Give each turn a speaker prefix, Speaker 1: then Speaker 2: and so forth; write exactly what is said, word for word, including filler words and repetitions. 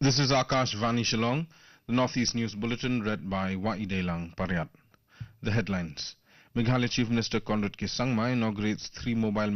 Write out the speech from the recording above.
Speaker 1: This is Akash Vani Shillong, the Northeast News Bulletin read by Waidelang Paryat. The headlines. Meghalaya Chief Minister Conrad K. Sangma inaugurates three mobile